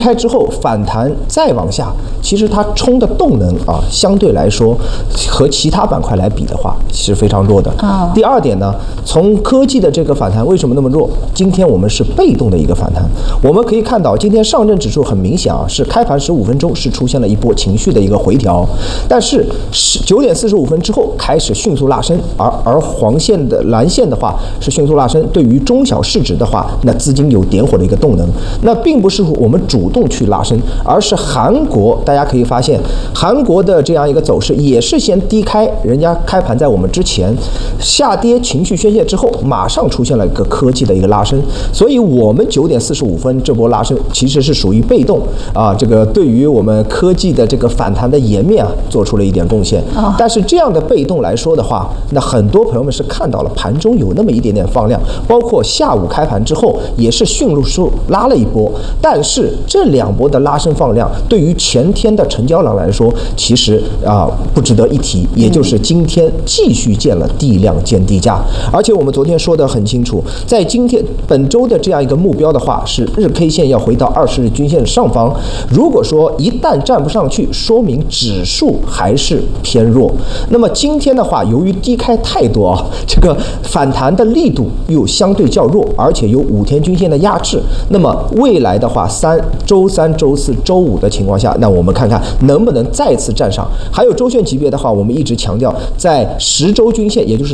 开之后反弹再往下，其实它冲的动能啊，相对来说和其他板块来比的话是非常弱的。第二点呢，从科技的这个反弹为什么那么弱？今天我们是被动的一个反弹，我们可以看到今天上证指数很明显啊，是开盘15分钟是出现了一波情绪的一个回调，但是9点45分之后开始迅速拉升，而黄线的蓝线的话是迅速拉升，对于中小市值的话，那资金有点火的一个动能，那并不是我们主动去拉升，而是韩国，大家可以发现韩国的这样一个走势也是先低开，人家开盘在我们之前下跌情绪宣泄之后，马上出现了一个科技的一个拉升，所以我们9点45分这波拉升其实是属于被动啊，这个对于我们科技的这个反弹的颜面啊做出了一点贡献。但是这样的被动来说的话，那很多朋友们是看到了盘中有那么一点点放量，包括下午开盘之后也是迅速拉了一波，但是这2波的拉升放量对于前天的成交量来说，其实不值得一提，也就是今天继续见了地量见地价，而且我们昨天说得很清楚，在今天本周的这样一个目标的话，是日 K 线要回到20日均线上方，如果说一旦站不上去，说明指数还是偏弱。那么今天的话，由于低开太多啊，这个反弹的力度又相对较弱，而且有5天均线的压制，那么未来的话周三、周四、周五的情况下，那我们看看能不能再次站上。还有周线级别的话，我们一直强调在10周均线，也就是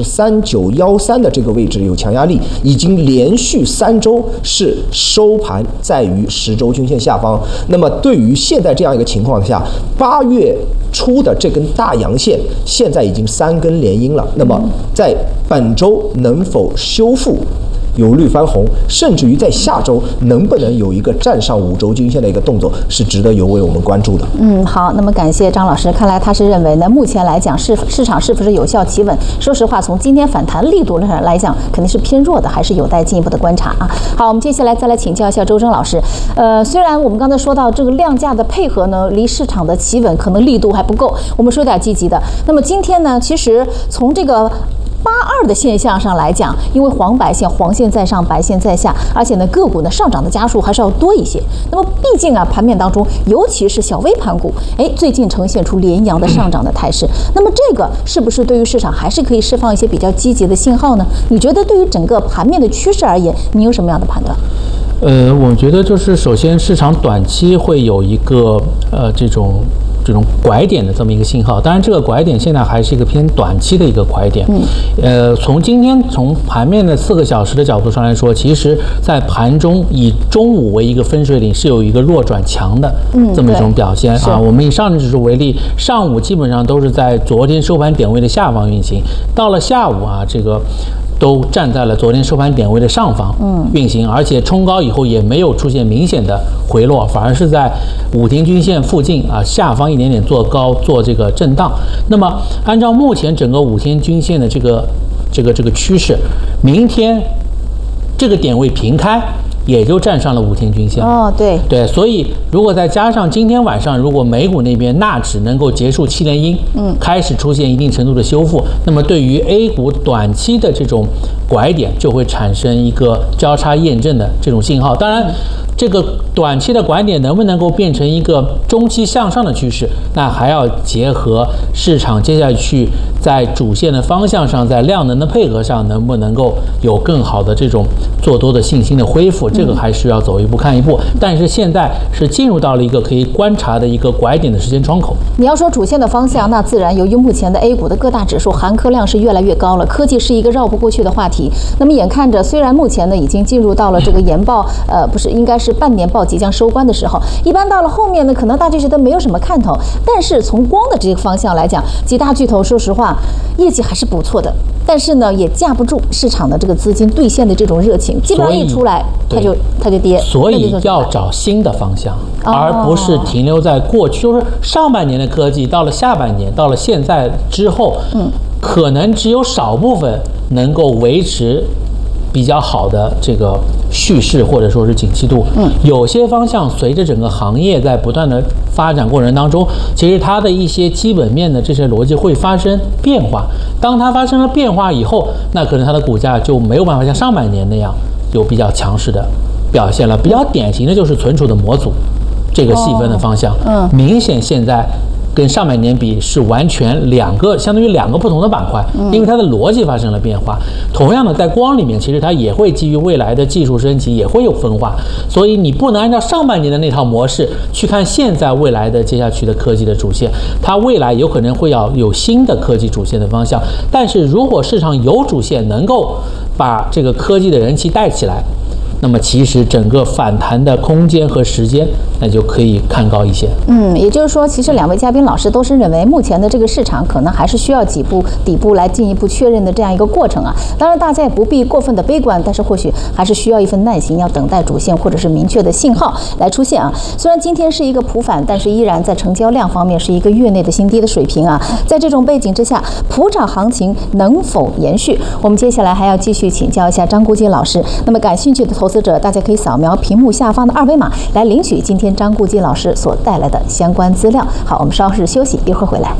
3913的这个位置有强压力，已经连续3周是收盘在于10周均线下方。那么对于现在这样一个情况下，8月初的这根大阳线现在已经3根连阴了，那么在本周能否修复有绿翻红，甚至于在下周能不能有一个站上5周均线的一个动作，是值得为我们关注的。 好，那么感谢张老师，看来他是认为呢，目前来讲市场是不是有效企稳？说实话，从今天反弹力度上来讲，肯定是偏弱的，还是有待进一步的观察啊。好，我们接下来再来请教一下周征老师。虽然我们刚才说到这个量价的配合呢，离市场的企稳可能力度还不够，我们说点积极的。那么今天呢，其实从这个82的现象上来讲，因为黄线在上，白线在下，而且呢个股呢上涨的家数还是要多一些。那么毕竟啊，盘面当中，尤其是小微盘股，最近呈现出连阳的上涨的态势。那么这个是不是对于市场还是可以释放一些比较积极的信号呢？你觉得对于整个盘面的趋势而言，你有什么样的判断？ 我觉得就是首先市场短期会有一个这种拐点的这么一个信号，当然这个拐点现在还是一个偏短期的一个拐点。从今天从盘面的4个小时的角度上来说，其实在盘中以中午为一个分水岭，是有一个弱转强的这么一种表现啊。我们以上证指数为例，上午基本上都是在昨天收盘点位的下方运行，到了下午啊，这个都站在了昨天收盘点位的上方运行，而且冲高以后也没有出现明显的回落，反而是在5天均线附近啊下方一点点做高做这个震荡。那么按照目前整个5天均线的这个趋势，明天这个点位平开，也就站上了5天均线。对，所以如果再加上今天晚上，如果美股那边纳指能够结束7连阴，开始出现一定程度的修复，那么对于 A 股短期的这种拐点就会产生一个交叉验证的这种信号。当然，这个短期的拐点能不能够变成一个中期向上的趋势，那还要结合市场接下去在主线的方向上，在量能的配合上，能不能够有更好的这种做多的信心的恢复，这个还需要走一步看一步。但是现在是进入到了一个可以观察的一个拐点的时间窗口。 你要说主线的方向，那自然由于目前的 A 股的各大指数含科量是越来越高了，科技是一个绕不过去的话题。那么眼看着，虽然目前呢已经进入到了这个研报，不是应该是半年报即将收官的时候，一般到了后面呢，可能大家觉得没有什么看头。但是从光的这个方向来讲，几大巨头说实话业绩还是不错的，但是呢也架不住市场的这个资金兑现的这种热情，基本上一出来它就跌。 所以要找新的方向，而不是停留在过去，就是上半年的科技到了下半年，到了现在之后，可能只有少部分能够维持比较好的这个叙事或者说是景气度。有些方向随着整个行业在不断的发展过程当中，其实它的一些基本面的这些逻辑会发生变化。当它发生了变化以后，那可能它的股价就没有办法像上半年那样有比较强势的表现了。比较典型的就是存储的模组这个细分的方向，明显现在跟上半年比是完全相当于两个不同的板块，因为它的逻辑发生了变化。同样的，在光里面，其实它也会基于未来的技术升级，也会有分化，所以你不能按照上半年的那套模式去看现在未来的接下去的科技的主线，它未来有可能会要有新的科技主线的方向。但是如果市场有主线能够把这个科技的人气带起来，那么其实整个反弹的空间和时间，那就可以看高一些。 也就是说，其实两位嘉宾老师都是认为，目前的这个市场可能还是需要几步底部来进一步确认的这样一个过程啊。当然，大家也不必过分的悲观，但是或许还是需要一份耐心，要等待主线或者是明确的信号来出现啊。虽然今天是一个普反，但是依然在成交量方面是一个月内的新低的水平啊。在这种背景之下，普涨行情能否延续？我们接下来还要继续请教一下张国基老师。那么感兴趣的投资者，大家可以扫描屏幕下方的2维码来领取今天张国基老师所带来的相关资料。好，我们稍事休息，一会儿回来。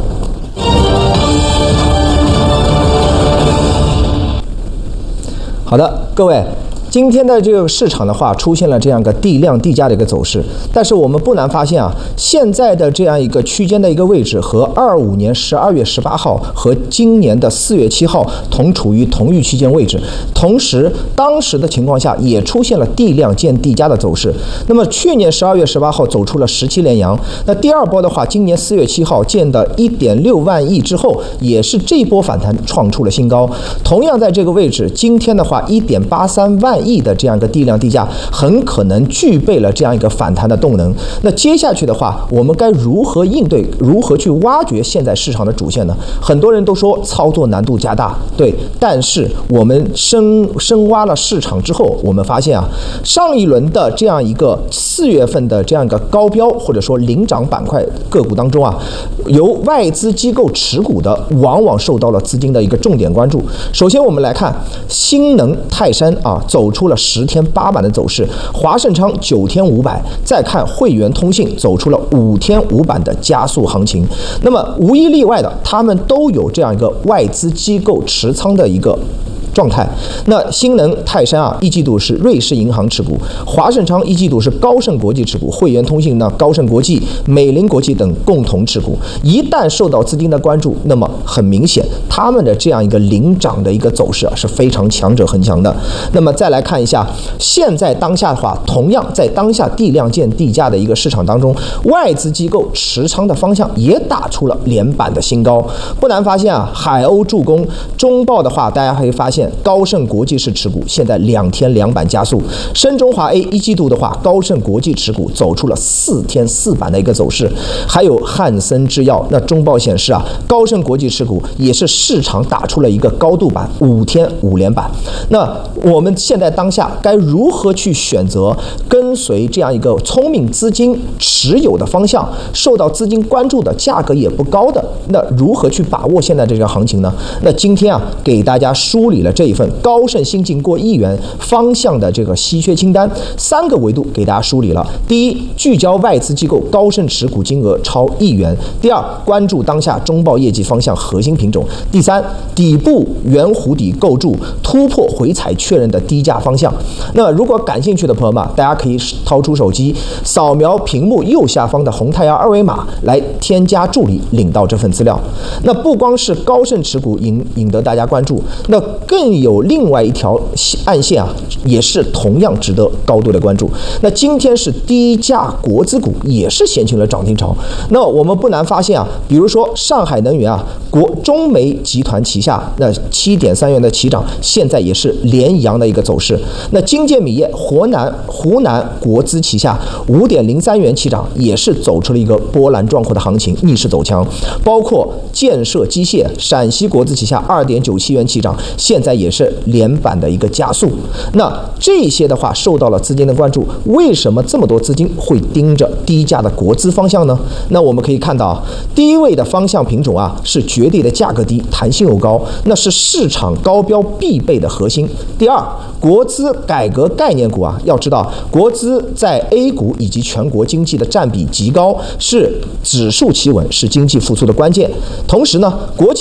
好的，各位。今天的这个市场的话，出现了这样一个地量地价的一个走势，但是我们不难发现啊，现在的这样一个区间的一个位置和25年12月18号和今年的4月7号同处于同一区间位置，同时当时的情况下也出现了地量见地价的走势。那么去年12月18号走出了17连阳，那第二波的话，今年4月7号见的1.6万亿之后，也是这一波反弹创出了新高。同样在这个位置，今天的话1.83万亿的这样一个地量地价，很可能具备了这样一个反弹的动能。那接下去的话，我们该如何应对？如何去挖掘现在市场的主线呢？很多人都说操作难度加大，对，但是我们深挖了市场之后，我们发现啊，上一轮的这样一个4月份的这样一个高标或者说领涨板块个股当中啊，由外资机构持股的，往往受到了资金的一个重点关注。首先我们来看新能、泰山啊，走出了10天8板的走势，华盛昌9天5板，再看汇源通信走出了5天5板的加速行情。那么无一例外的，他们都有这样一个外资机构持仓的一个状态。那新能、泰山啊，一季度是瑞士银行持股；华盛昌一季度是高盛国际持股；汇源通信呢，高盛国际、美林国际等共同持股。一旦受到资金的关注，那么很明显，他们的这样一个领涨的一个走势啊，是非常强者恒强的。那么再来看一下，现在当下的话，同样在当下地量见地价的一个市场当中，外资机构持仓的方向也打出了连板的新高。不难发现啊，海鸥助攻中报的话，大家可以发现高盛国际是持股，现在2天2板加速。深中华 A 一季度的话，高盛国际持股走出了4天4板的一个走势。还有汉森制药，那中报显示啊，高盛国际持股也是市场打出了一个高度板，5天5连板。那我们现在当下该如何去选择跟随这样一个聪明资金持有的方向，受到资金关注的，价格也不高的，那如何去把握现在这个行情呢？那今天啊，给大家梳理了这一份高盛新进过1元方向的这个稀缺清单，3个维度给大家梳理了。第一，聚焦外资机构高盛持股金额超1元；第二，关注当下中报业绩方向核心品种；第三，底部圆弧底构筑突破回踩确认的低价方向。那如果感兴趣的朋友们，大家可以掏出手机，扫描屏幕右下方的红太阳2维码来添加助理，领到这份资料。那不光是高盛持股引得大家关注，那更有另外一条暗线啊，也是同样值得高度的关注。那今天是低价国资股也是掀起了涨停潮。那我们不难发现啊，比如说上海能源啊，中煤集团旗下那7.3元的起涨，现在也是连阳的一个走势。那金建米业湖南国资旗下5.03元起涨，也是走出了一个波澜壮阔的行情，逆势走强。包括建设机械陕西国资旗下2.97元起涨，现在也是连板的一个加速。那这些的话受到了资金的关注，为什么这么多资金会盯着低价的国资方向呢？那我们可以看到，第一位的方向品种啊，是绝对的价格低，弹性又高，那是市场高标必备的核心。第二，国资改革概念股啊，要知道国资在 A 股以及全国经济的占比极高，是指数企稳，是经济复苏的关键。同时呢，国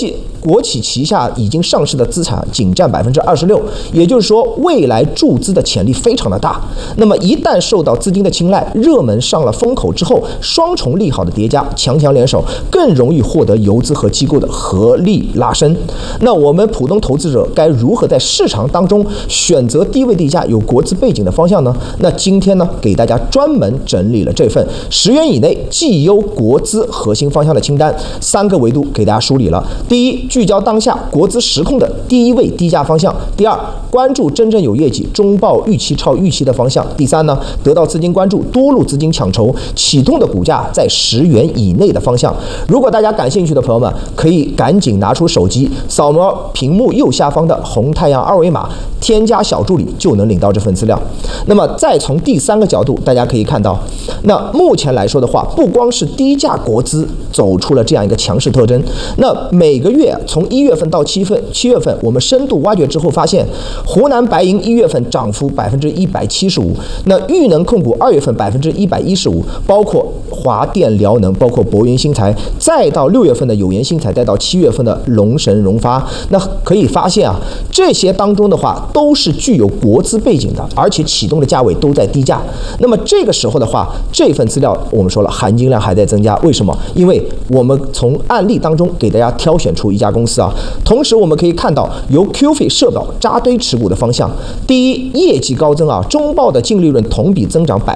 国企旗下已经上市的资产仅占26%，也就是说未来注资的潜力非常的大。那么一旦受到资金的青睐，热门上了风口之后，双重利好的叠加，强强联手，更容易获得游资和机构的合力拉升。那我们普通投资者该如何在市场当中选择低位低价有国资背景的方向呢？那今天呢，给大家专门整理了这份10元以内绩优国资核心方向的清单，3个维度给大家梳理了。第一，聚焦当下国资实控的低位低价方向；第二，关注真正有业绩、中报预期超预期的方向；第三呢，得到资金关注、多路资金抢筹、启动的股价在10元以内的方向。如果大家感兴趣的朋友们，可以赶紧拿出手机，扫描屏幕右下方的红太阳2维码，添加小助理就能领到这份资料。那么再从第3个角度，大家可以看到，那目前来说的话，不光是低价国资走出了这样一个强势特征，那每个月从1月份到7月份，我们深度挖掘之后发现，湖南白银1月份涨幅175%，那豫能控股2月份115%，包括华电辽能，包括博云新材，再到6月份的有源新材，再到7月份的龙神荣发，那可以发现啊，这些当中的话都是具有国资背景的，而且启动的价位都在低价。那么这个时候的话，这份资料我们说了含金量还在增加，为什么？因为我们从案例当中给大家挑选出一家公司啊，同时我们可以看到由 QFII 社保扎堆持股的方向，第一，业绩高增啊，中报的净利润同比增长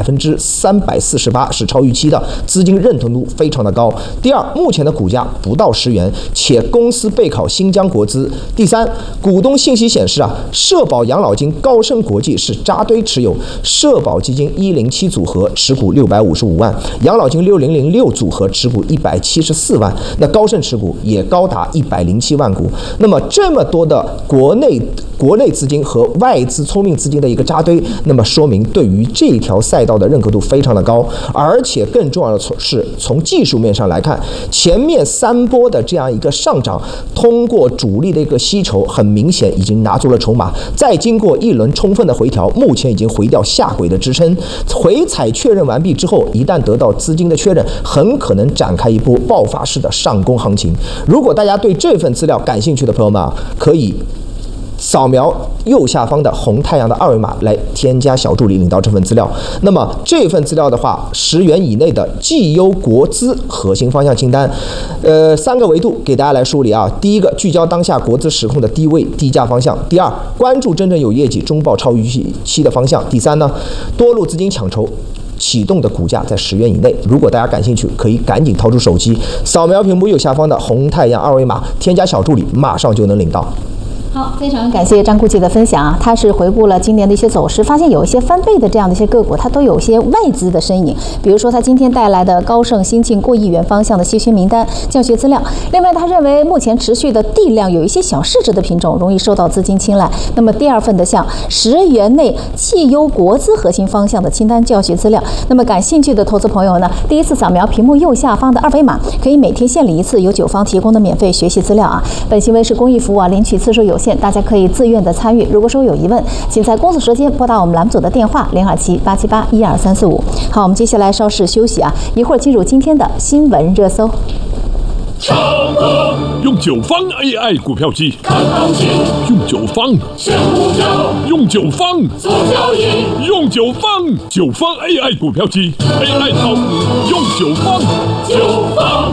348%，是超预期的，资金认同度非常的高。第二，目前的股价不到10元，且公司备考新疆国资。第三，股东信息显示啊，社保养老金高盛国际是扎堆持有，社保基金107组合持股655万，养老金6006组合持股174万，那高盛持股也高达107万股。那么这么多的国内资金和外资聪明资金的一个扎堆，那么说明对于这条赛道的认可度非常的高，而且更重要的是从技术面上来看，前面3波的这样一个上涨，通过主力的一个吸筹，很明显已经拿住了筹码，再经过一轮充分的回调，目前已经回掉下轨的支撑，回踩确认完毕之后，一旦得到资金的确认，很可能展开一波爆发式的上攻行情。如果大家对这份资料感兴趣的朋友们啊，可以扫描右下方的红太阳的2维码来添加小助理领到这份资料。那么这份资料的话，10元以内的绩优国资核心方向清单，3个维度给大家来梳理啊。第一个，聚焦当下国资实控的低位低价方向；第二，关注真正有业绩、中报超预期的方向；第三呢，多路资金抢筹，启动的股价在10元以内。如果大家感兴趣，可以赶紧掏出手机，扫描屏幕右下方的红太阳2维码，添加小助理，马上就能领到。 好，非常感谢张顾记的分享啊，他是回顾了今年的一些走势，发现有一些翻倍的这样的一些个股，它都有一些外资的身影。比如说他今天带来的高盛新晋过亿元方向的稀缺名单、教学资料。另外，他认为目前持续的地量有一些小市值的品种容易受到资金青睐。那么第二份的像10元内绩优国资核心方向的清单教学资料。那么感兴趣的投资朋友呢，第一次扫描屏幕右下方的2维码，可以每天限领1次由9方提供的免费学习资料啊。本行为是公益服务啊，领取次数有限，大家可以自愿的参与。如果说有疑问，请在工作时间拨打我们栏目组的电话027-878-12345。好，我们接下来稍事休息啊，一会儿进入今天的新闻热搜。 用9方 AI 股票机看行情，用9方选股票，用9方做交易，用9方9方 AI 股票机 AI 炒股，用9方9方。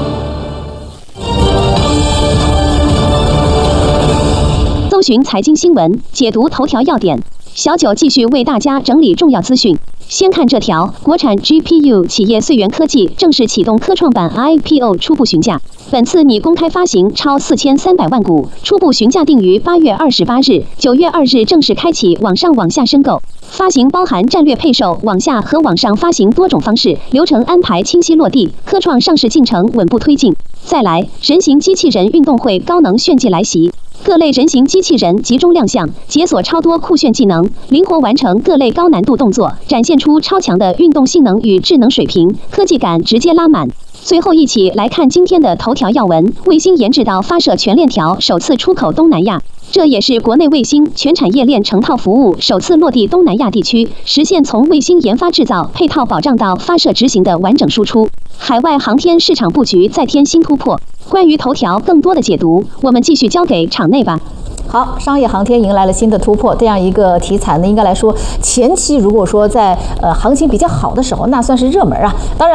搜寻财经新闻，解读头条要点。小九继续为大家整理重要资讯。先看这条：国产 GPU 企业穗源科技正式启动科创板 IPO 初步询价，本次拟公开发行超4300万股，初步询价定于8月28日、9月2日正式开启网上网下申购。发行包含战略配售、网下和网上发行多种方式，流程安排清晰落地，科创上市进程稳步推进。再来，人形机器人运动会高能炫技来袭。各类人形机器人集中亮相，解锁超多酷炫技能，灵活完成各类高难度动作，展现出超强的运动性能与智能水平，科技感直接拉满。最后一起来看今天的头条要闻：卫星研制到发射全链条首次出口东南亚，这也是国内卫星全产业链成套服务首次落地东南亚地区，实现从卫星研发制造、配套保障到发射执行的完整输出。海外航天市场布局再添新突破。 关于头条更多的解读，我们继续交给场内吧。 好，商业航天迎来了新的突破，这样一个题材呢，应该来说前期如果说在行情比较好的时候，那算是热门啊。当然。